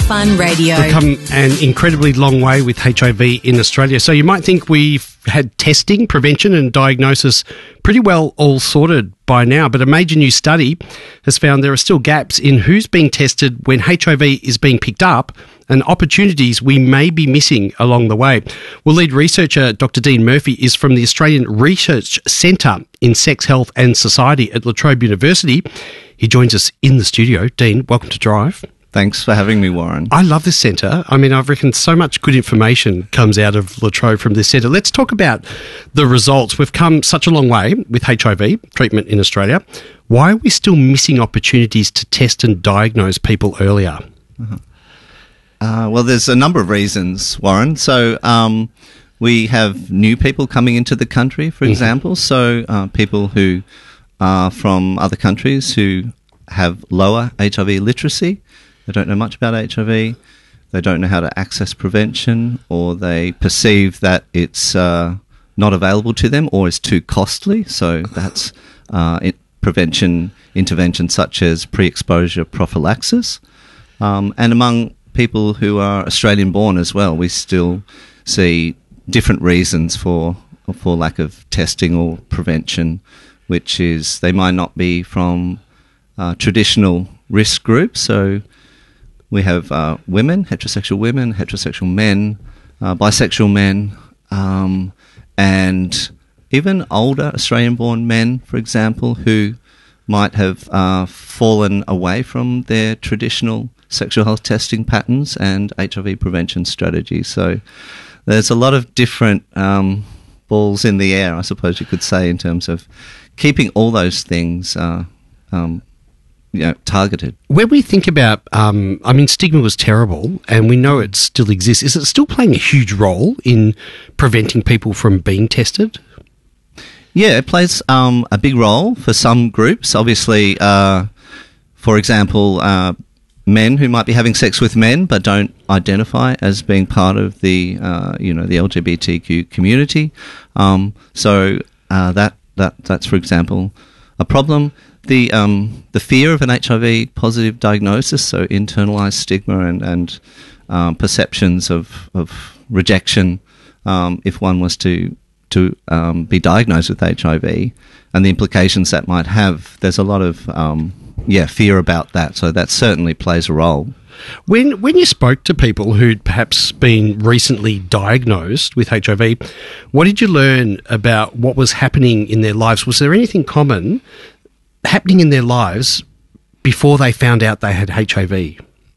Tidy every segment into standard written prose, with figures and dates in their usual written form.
Fun Radio. We've come an incredibly long way with HIV in Australia. So you might think we've had testing, prevention and diagnosis pretty well all sorted by now, but a major new study has found there are still gaps in who's being tested when HIV is being picked up and opportunities we may be missing along the way. Well, lead researcher Dr. Dean Murphy is from the Australian Research Centre in Sex, Health and Society at La Trobe University. He joins us in the studio. Dean, welcome to Drive. Thanks for having me, Warren. I love this centre. I mean, I reckon so much good information comes out of La Trobe from this centre. Let's talk about the results. We've come such a long way with HIV treatment in Australia. Why are we still missing opportunities to test and diagnose people earlier? Well, there's a number of reasons, Warren. So we have new people coming into the country, for example. So people who are from other countries who have lower HIV literacy. They don't know much about HIV. They don't know how to access prevention, or they perceive that it's not available to them or is too costly. So that's prevention interventions such as pre-exposure prophylaxis. And among people who are Australian-born as well, we still see different reasons for lack of testing or prevention, which is they might not be from traditional risk groups. So we have women, heterosexual men, bisexual men, and even older Australian-born men, for example, who might have fallen away from their traditional sexual health testing patterns and HIV prevention strategies. So there's a lot of different balls in the air, I suppose you could say, in terms of keeping all those things targeted. When we think about, stigma was terrible and we know it still exists. Is it still playing a huge role in preventing people from being tested? Yeah, it plays a big role for some groups. Obviously, for example, men who might be having sex with men but don't identify as being part of the the LGBTQ community. So that's, for example, a problem. The fear of an HIV positive diagnosis, so internalized stigma and perceptions of rejection if one was to be diagnosed with HIV, and the implications that might have. There's a lot of fear about that, so that certainly plays a role. When you spoke to people who'd perhaps been recently diagnosed with HIV, what did you learn about what was happening in their lives? Was there anything common happening in their lives before they found out they had HIV?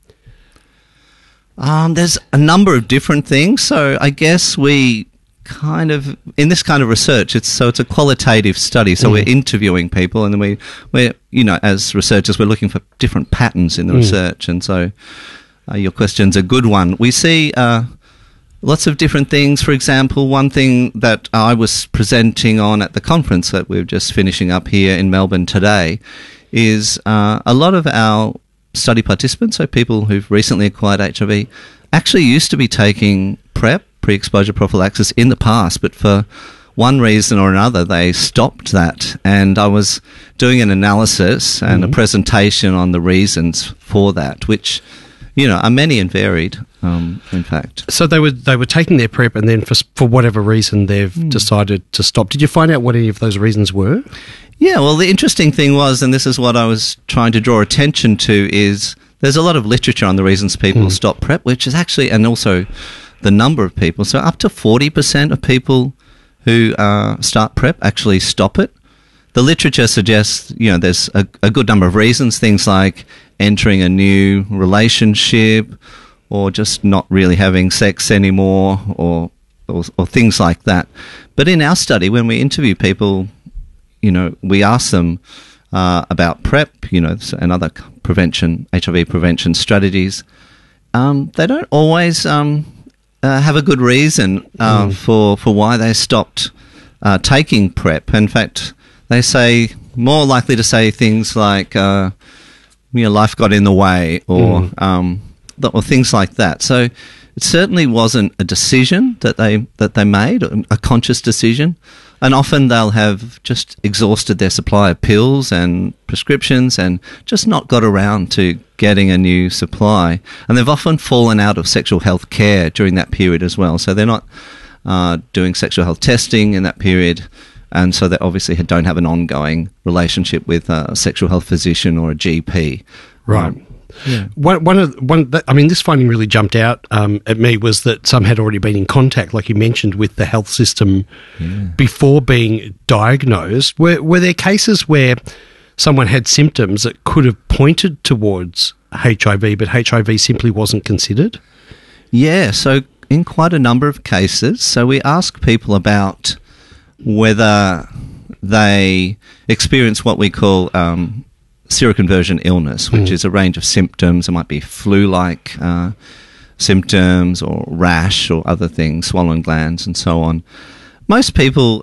There's a number of different things. So I guess we kind of, in this kind of research, it's a qualitative study. So we're interviewing people, and then we're as researchers, we're looking for different patterns in the research. And so your question's a good one. We see lots of different things. For example, one thing that I was presenting on at the conference that we're just finishing up here in Melbourne today is a lot of our study participants, so people who've recently acquired HIV, actually used to be taking PrEP, pre-exposure prophylaxis, in the past, but for one reason or another they stopped that. And I was doing an analysis and a presentation on the reasons for that, which are many and varied, in fact. So they were taking their PrEP, and then for whatever reason they've decided to stop. Did you find out what any of those reasons were? Yeah, well, the interesting thing was, and this is what I was trying to draw attention to, is there's a lot of literature on the reasons people stop PrEP, which is actually, and also the number of people. So up to 40% of people who start PrEP actually stop it. The literature suggests, there's a good number of reasons, things like entering a new relationship, or just not really having sex anymore, or things like that. But in our study, when we interview people, we ask them about PrEP, and other HIV prevention strategies. They don't always have a good reason for why they stopped taking PrEP. In fact, they say, more likely to say things like, life got in the way, or things like that. So it certainly wasn't a decision that they made, a conscious decision. And often they'll have just exhausted their supply of pills and prescriptions and just not got around to getting a new supply. And they've often fallen out of sexual health care during that period as well. So they're not doing sexual health testing in that period. And so they obviously don't have an ongoing relationship with a sexual health physician or a GP. Right. Yeah. This finding really jumped out at me was that some had already been in contact, like you mentioned, with the health system before being diagnosed. Were there cases where someone had symptoms that could have pointed towards HIV, but HIV simply wasn't considered? Yeah, so in quite a number of cases. So we ask people about whether they experience what we call seroconversion illness, which is a range of symptoms. It might be flu-like symptoms or rash or other things, swollen glands and so on. Most people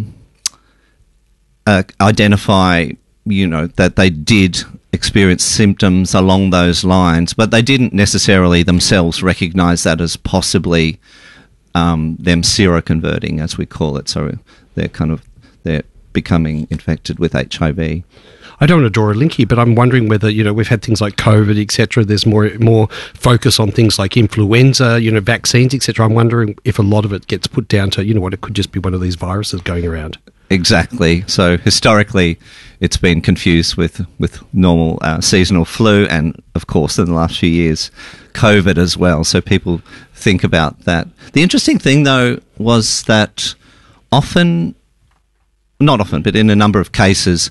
identify, that they did experience symptoms along those lines, but they didn't necessarily themselves recognise that as possibly them seroconverting, as we call it. So they're becoming infected with HIV. I don't want to draw a link here, but I'm wondering whether, we've had things like COVID, etc. There's more focus on things like influenza, vaccines, etc. I'm wondering if a lot of it gets put down to, it could just be one of these viruses going around. Exactly. So historically, it's been confused with normal seasonal flu and, of course, in the last few years, COVID as well. So people think about that. The interesting thing, though, was that not often, but in a number of cases,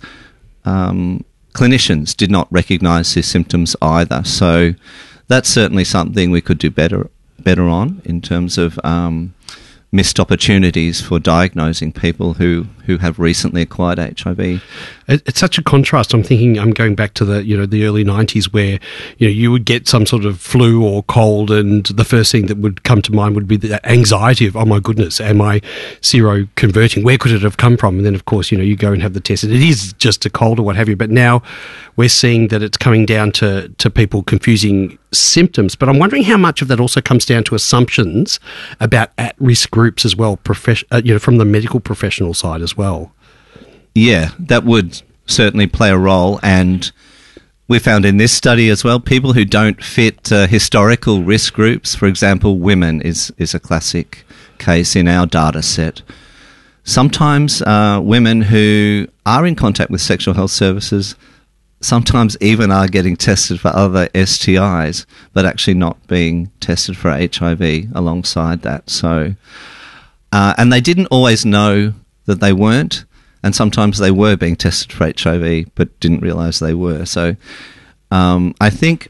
clinicians did not recognise these symptoms either. So that's certainly something we could do better on in terms of missed opportunities for diagnosing people who have recently acquired HIV. It's such a contrast. I'm going back to the early 90s where, you would get some sort of flu or cold and the first thing that would come to mind would be the anxiety of, oh my goodness, am I seroconverting? Where could it have come from? And then, of course, you go and have the test and it is just a cold or what have you. But now we're seeing that it's coming down to people confusing symptoms. But I'm wondering how much of that also comes down to assumptions about at-risk groups as well, from the medical professional side as well. Yeah, that would certainly play a role, and we found in this study as well, people who don't fit historical risk groups, for example, women is a classic case in our data set. Sometimes women who are in contact with sexual health services sometimes even are getting tested for other STIs, but actually not being tested for HIV alongside that. So, and they didn't always know that they weren't, and sometimes they were being tested for HIV but didn't realise they were. So I think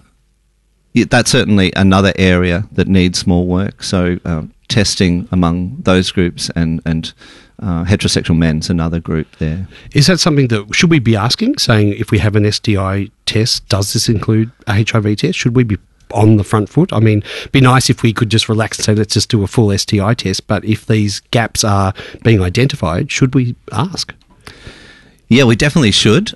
that's certainly another area that needs more work. So testing among those groups and heterosexual men's another group there. Is that something that should we be asking, saying if we have an STI test, does this include a HIV test? Should we be on the front foot? I mean, it'd be nice if we could just relax and say, let's just do a full STI test. But if these gaps are being identified, should we ask? Yeah, we definitely should.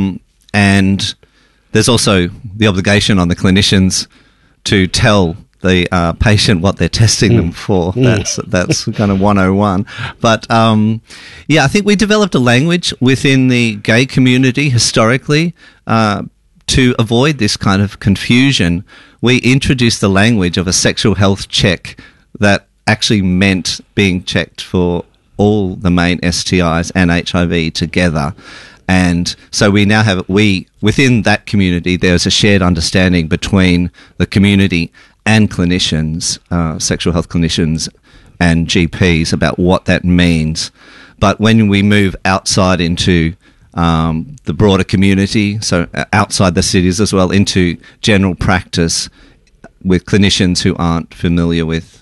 And there's also the obligation on the clinicians to tell the patient what they're testing them for. That's kind of 101. But I think we developed a language within the gay community historically to avoid this kind of confusion. We introduced the language of a sexual health check that actually meant being checked for all the main STIs and HIV together. And so we now have, within that community, there's a shared understanding between the community and clinicians, sexual health clinicians and GPs about what that means. But when we move outside into the broader community, so outside the cities as well, into general practice with clinicians who aren't familiar with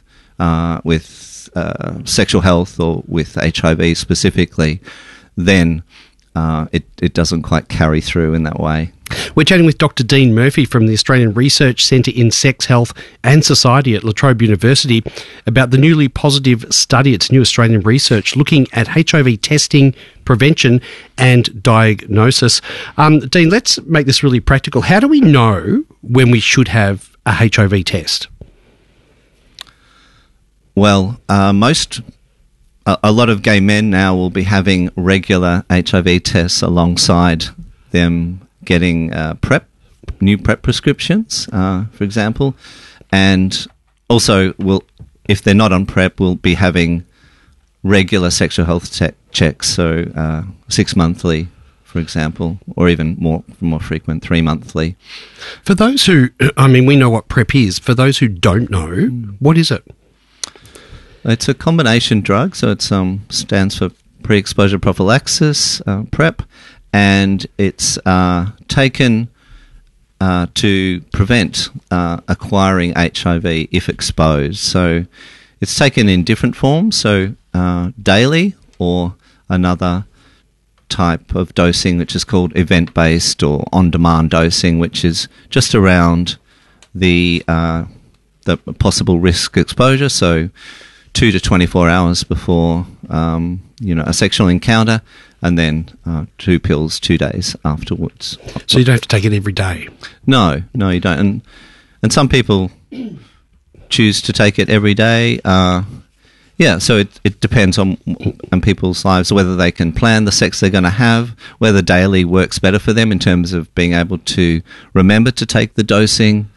sexual health or with HIV specifically, then it doesn't quite carry through in that way. We're chatting with Dr. Dean Murphy from the Australian Research Centre in Sex Health and Society at La Trobe University about the newly positive study. It's new Australian research looking at HIV testing, prevention and diagnosis. Dean, let's make this really practical. How do we know when we should have a HIV test? Well, most a lot of gay men now will be having regular HIV tests alongside them getting new PrEP prescriptions, for example, and also if they're not on PrEP, will be having regular sexual health checks, so 6 monthly, for example, or even more frequent, 3 monthly. For those who, we know what PrEP is. For those who don't know, what is it? It's a combination drug, so it stands for pre-exposure prophylaxis, PrEP, and it's taken to prevent acquiring HIV if exposed. So it's taken in different forms, so daily or another type of dosing which is called event-based or on-demand dosing, which is just around the possible risk exposure, so 2 to 24 hours before a sexual encounter, and then 2 pills 2 days afterwards. So you don't have to take it every day? No, you don't. And some people choose to take it every day. So it depends on people's lives, whether they can plan the sex they're going to have, whether daily works better for them in terms of being able to remember to take the dosing,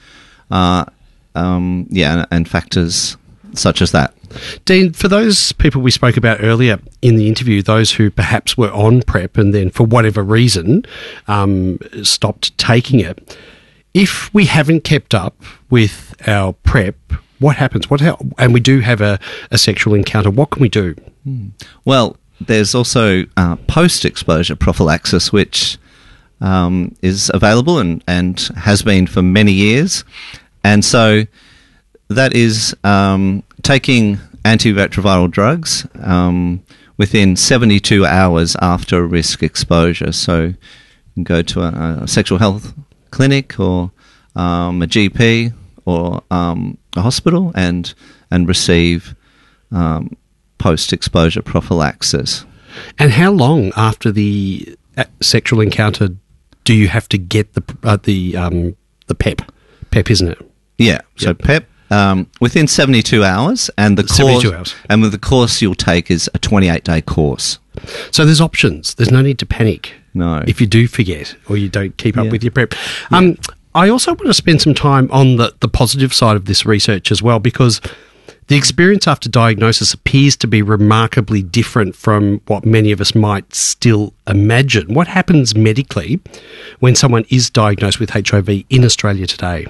and factors such as that. Dean, for those people we spoke about earlier in the interview, those who perhaps were on PrEP and then for whatever reason stopped taking it, if we haven't kept up with our PrEP, what happens? And we do have a sexual encounter, what can we do? Well, there's also post-exposure prophylaxis, which is available and has been for many years. And so that is taking antiretroviral drugs within 72 hours after a risk exposure. So you can go to a sexual health clinic or a GP or a hospital and receive post-exposure prophylaxis. And how long after the sexual encounter do you have to get the PEP? PEP, isn't it? Yeah. So PEP within 72 hours, and the course you'll take is a 28-day course. So there's options. There's no need to panic. No. If you do forget or you don't keep up with your PrEP. I also want to spend some time on the positive side of this research as well, because the experience after diagnosis appears to be remarkably different from what many of us might still imagine. What happens medically when someone is diagnosed with HIV in Australia today?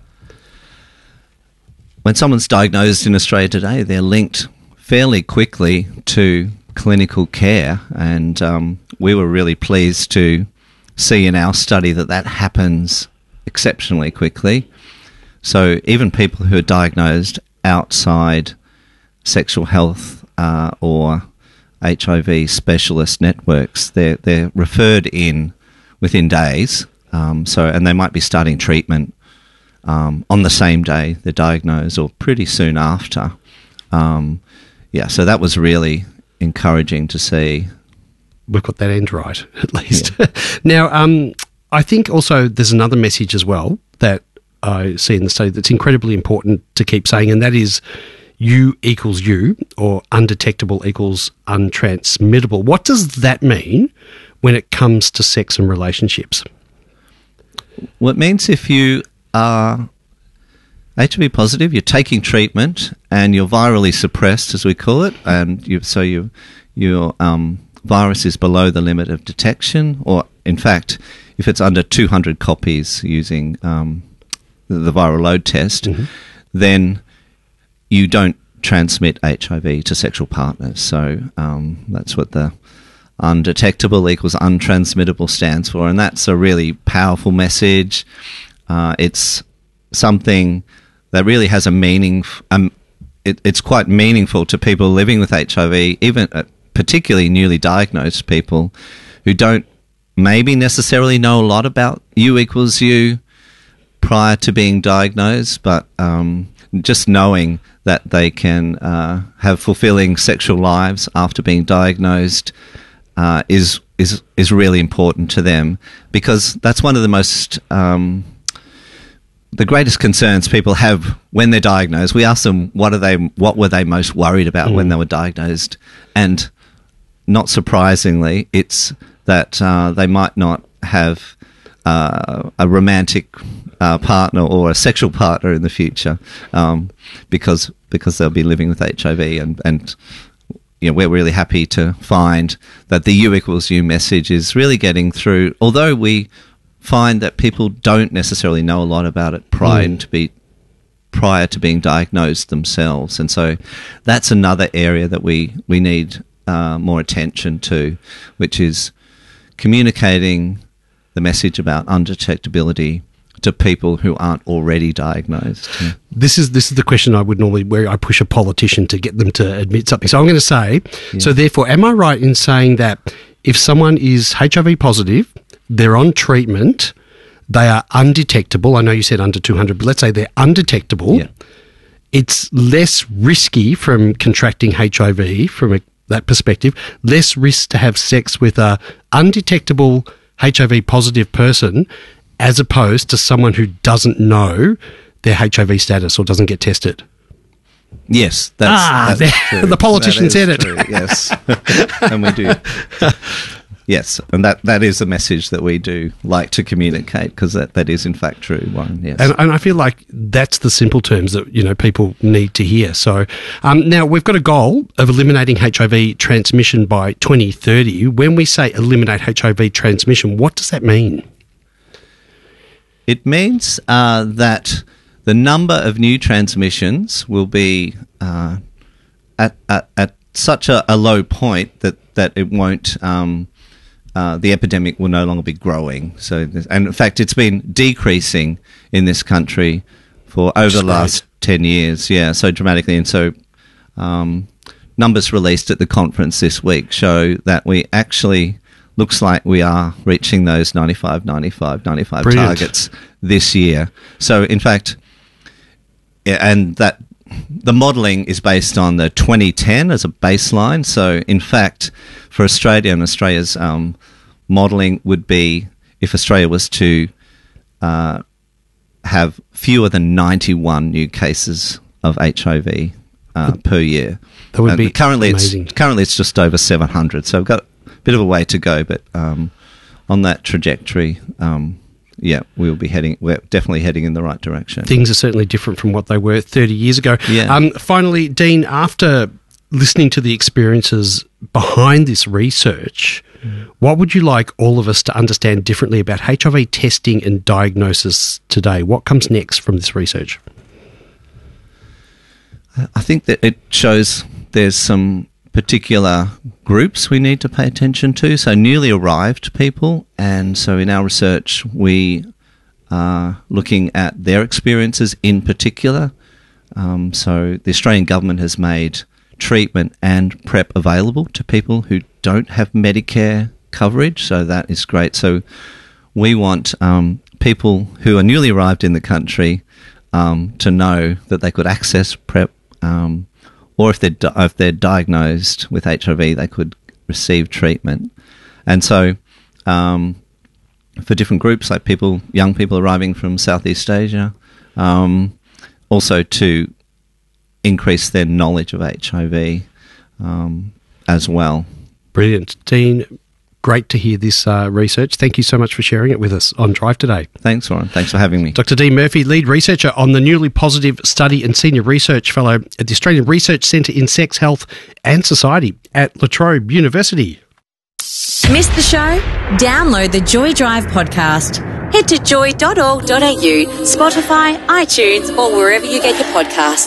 When someone's diagnosed in Australia today, they're linked fairly quickly to clinical care, and we were really pleased to see in our study that happens exceptionally quickly. So even people who are diagnosed outside sexual health or HIV specialist networks, they're referred in within days. And they might be starting treatment on the same day they're diagnosed or pretty soon after. So that was really encouraging to see. We've got that end right, at least. Yeah. Now, I think also there's another message as well that I see in the study that's incredibly important to keep saying, and that is U equals U, or undetectable equals untransmittable. What does that mean when it comes to sex and relationships? Well, it means if you are HIV positive, you're taking treatment and you're virally suppressed, as we call it, and your virus is below the limit of detection, or in fact, if it's under 200 copies using the viral load test, then you don't transmit HIV to sexual partners. So that's what the undetectable equals untransmittable stands for, and that's a really powerful message. It's something that really has a meaning. It's quite meaningful to people living with HIV, even particularly newly diagnosed people who don't maybe necessarily know a lot about U equals U prior to being diagnosed, but just knowing that they can have fulfilling sexual lives after being diagnosed is really important to them, because that's one of the most the greatest concerns people have when they're diagnosed, we ask them what were they most worried about when they were diagnosed, and not surprisingly, it's that they might not have a romantic partner or a sexual partner in the future, because they'll be living with HIV, and we're really happy to find that the U=U message is really getting through, although we find that people don't necessarily know a lot about it prior to being diagnosed themselves. And so that's another area that we need more attention to, which is communicating the message about undetectability to people who aren't already diagnosed. Yeah. This is the question I would normally, where I push a politician to get them to admit something. So I'm going to say, so therefore, am I right in saying that if someone is HIV positive, they're on treatment, they are undetectable. I know you said under 200, but let's say they're undetectable. Yeah. It's less risky from contracting HIV from that perspective, less risk to have sex with a undetectable HIV positive person as opposed to someone who doesn't know their HIV status or doesn't get tested. Yes, that's true. The politician said it. True, yes, and we do. Yes, and that is a message that we do like to communicate, because that is in fact true. Yes. And I feel like that's the simple terms that people need to hear. So now we've got a goal of eliminating HIV transmission by 2030. When we say eliminate HIV transmission, what does that mean? It means that the number of new transmissions will be at such a low point that it won't. The epidemic will no longer be growing. So, and in fact, it's been decreasing in this country for over the last 10 years. Yeah, so dramatically. And so numbers released at the conference this week show that we actually looks like we are reaching those 95 Brilliant. Targets this year. So, in fact, and that the modelling is based on the 2010 as a baseline. So, in fact, for Australia, and Australia's modelling would be if Australia was to have fewer than 91 new cases of HIV per year. That would be currently amazing. Currently, it's just over 700. So we've got a bit of a way to go, but on that trajectory, we're definitely heading in the right direction. Things are certainly different from what they were 30 years ago. Yeah. Finally, Dean, after listening to the experiences behind this research, what would you like all of us to understand differently about HIV testing and diagnosis today? What comes next from this research? I think that it shows there's some particular groups we need to pay attention to, so newly arrived people, and so in our research we are looking at their experiences in particular. So the Australian government has made treatment and PrEP available to people who don't have Medicare coverage, so that is great. So we want people who are newly arrived in the country to know that they could access PrEP, or if they're diagnosed with HIV, they could receive treatment. And so for different groups, like young people arriving from Southeast Asia, also to increase their knowledge of HIV as well. Brilliant. Dean, great to hear this research. Thank you so much for sharing it with us on Drive today. Thanks, Warren. Thanks for having me. Dr. Dean Murphy, lead researcher on the Newly Positive Study and senior research fellow at the Australian Research Centre in Sex, Health and Society at La Trobe University. Missed the show? Download the Joy Drive podcast. Head to joy.org.au, Spotify, iTunes, or wherever you get your podcasts.